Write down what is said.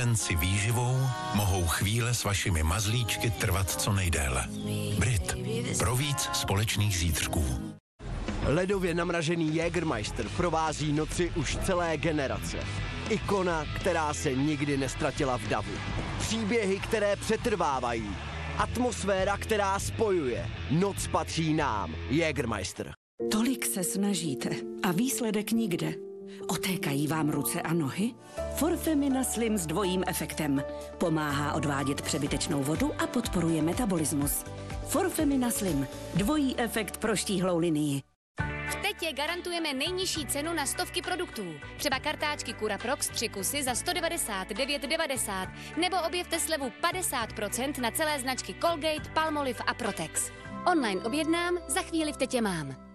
prevenci výživou mohou chvíle s vašimi mazlíčky trvat co nejdéle. Brit. Pro víc společných zítřků. Ledově namražený Jägermeister provází noci už celé generace. Ikona, která se nikdy nestratila v davu. Příběhy, které přetrvávají. Atmosféra, která spojuje. Noc patří nám. Jägermeister. Tolik se snažíte a výsledek nikde. Otékají vám ruce a nohy? Forfemina Slim s dvojím efektem. Pomáhá odvádět přebytečnou vodu a podporuje metabolismus. Forfemina Slim. Dvojí efekt pro štíhlou linii. V Tetě garantujeme nejnižší cenu na stovky produktů. Třeba kartáčky Cura Prox 3 kusy za 199,90 nebo objevte slevu 50% na celé značky Colgate, Palmolive a Protex. Online objednám, za chvíli v Tetě mám.